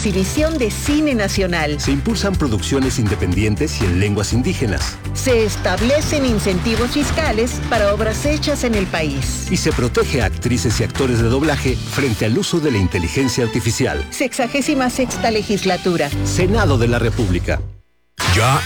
exhibición de cine nacional. Se impulsan producciones independientes y en lenguas indígenas. Se establecen incentivos fiscales para obras hechas en el país. Y se protege a actrices y actores de doblaje frente al uso de la inteligencia artificial. 66ª legislatura. Senado de la República. Ya